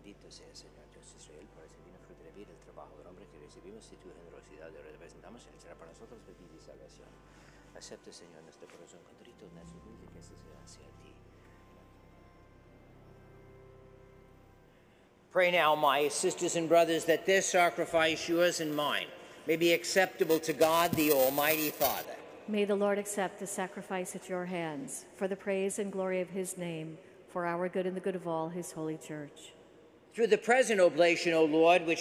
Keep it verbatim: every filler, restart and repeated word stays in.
Bendito sea, Señor Dios de Israel, por ese divino fruto de vida, el trabajo del hombre que recibimos y tu generosidad de representamos, y será para nosotros bendita y salvación. Acepte, Señor, nuestro corazón contrito, nuestro humilde que este sea hacia ti. Pray now, my sisters and brothers, that this sacrifice, yours and mine, may be acceptable to God, the Almighty Father. May the Lord accept the sacrifice at your hands, for the praise and glory of his name, for our good and the good of all his holy church. Through the present oblation, O Lord, which